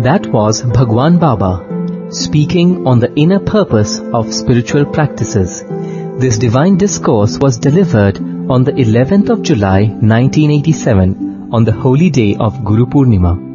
That was Bhagwan Baba, speaking on the inner purpose of spiritual practices. This divine discourse was delivered on the 11th of July 1987 on the holy day of Guru Purnima.